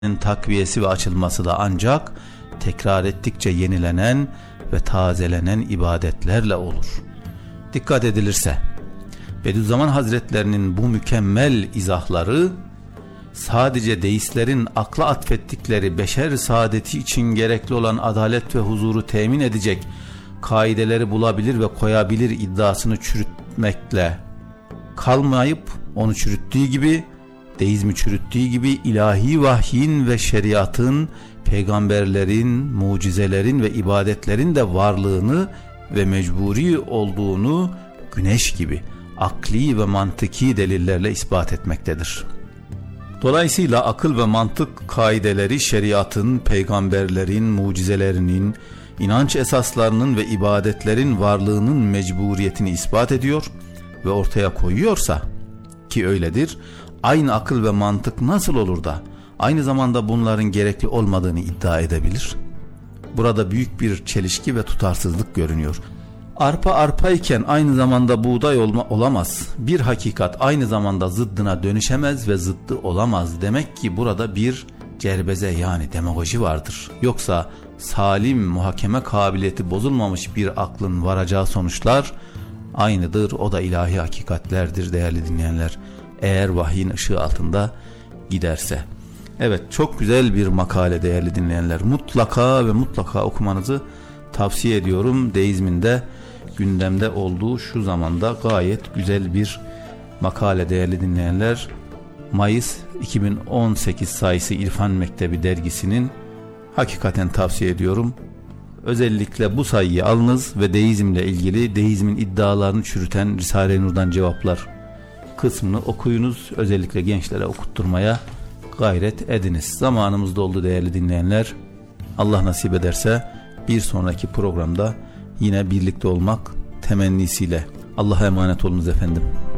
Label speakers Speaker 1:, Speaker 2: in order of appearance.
Speaker 1: takviyesi ve açılması da ancak tekrar ettikçe yenilenen ve tazelenen ibadetlerle olur. Dikkat edilirse Bediüzzaman Hazretlerinin bu mükemmel izahları sadece deistlerin akla atfettikleri beşer saadeti için gerekli olan adalet ve huzuru temin edecek kaideleri bulabilir ve koyabilir iddiasını çürütmekle kalmayıp, onu çürüttüğü gibi, deizmi çürüttüğü gibi ilahi vahyin ve şeriatın, peygamberlerin, mucizelerin ve ibadetlerin de varlığını ve mecburi olduğunu güneş gibi akli ve mantıki delillerle ispat etmektedir. Dolayısıyla akıl ve mantık kaideleri şeriatın, peygamberlerin, mucizelerinin, inanç esaslarının ve ibadetlerin varlığının mecburiyetini ispat ediyor ve ortaya koyuyorsa, ki öyledir, aynı akıl ve mantık nasıl olur da aynı zamanda bunların gerekli olmadığını iddia edebilir? Burada büyük bir çelişki ve tutarsızlık görünüyor. Arpa arpayken aynı zamanda buğday olamaz. Bir hakikat aynı zamanda zıddına dönüşemez ve zıddı olamaz. Demek ki burada bir cerbeze, yani demagoji vardır. Yoksa salim muhakeme kabiliyeti bozulmamış bir aklın varacağı sonuçlar aynıdır. O da ilahi hakikatlerdir değerli dinleyenler. Eğer vahyin ışığı altında giderse. Evet, çok güzel bir makale değerli dinleyenler. Mutlaka ve mutlaka okumanızı tavsiye ediyorum. Deizmin de gündemde olduğu şu zamanda gayet güzel bir makale değerli dinleyenler. Mayıs 2018 sayısı İrfan Mektebi dergisinin, hakikaten tavsiye ediyorum. Özellikle bu sayıyı alınız ve deizmle ilgili, deizmin iddialarını çürüten Risale-i Nur'dan cevaplar kısmını okuyunuz. Özellikle gençlere okutturmaya gayret ediniz. Zamanımız doldu değerli dinleyenler. Allah nasip ederse bir sonraki programda yine birlikte olmak temennisiyle. Allah'a emanet olunuz efendim.